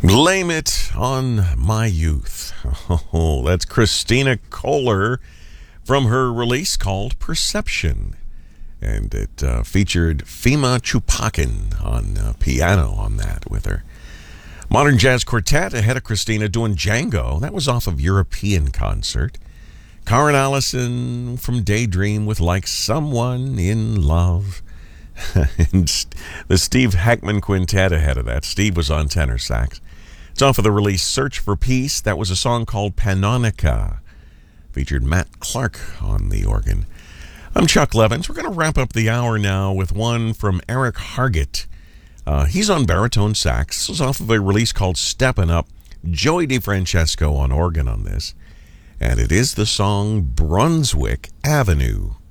Blame it on my youth. Oh, that's Christina Kohler from her release called Perception. And it featured Fima Chupakin on piano on that with her. Modern Jazz Quartet ahead of Christina doing Django. That was off of European Concert. Karen Allison from Daydream with Like Someone in Love. And the Steve Hackman Quintet ahead of that. Steve was on tenor sax. It's off of the release Search for Peace. That was a song called Panonica. Featured Matt Clark on the organ. I'm Chuck Levins. We're going to wrap up the hour now with one from Eric Hargett. He's on baritone sax. This was off of a release called Steppin' Up. Joey DeFrancesco on organ on this. And it is the song Brunswick Avenue.